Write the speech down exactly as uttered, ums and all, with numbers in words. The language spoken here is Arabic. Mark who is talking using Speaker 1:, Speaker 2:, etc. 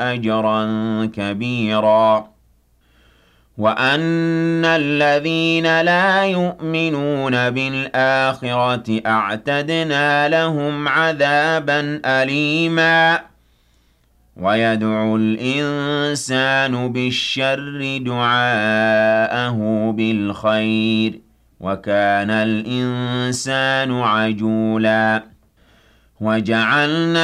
Speaker 1: أَجْرًا كَبِيرًا وَأَنَّ الَّذِينَ لَا يُؤْمِنُونَ بِالْآخِرَةِ أَعْتَدْنَا لَهُمْ عَذَابًا أَلِيمًا وَيَدْعُ الْإِنسَانُ بِالشَّرِّ دُعَاءَهُ بِالْخَيْرِ وَكَانَ الْإِنسَانُ عَجُولًا وَجَعَلْنَا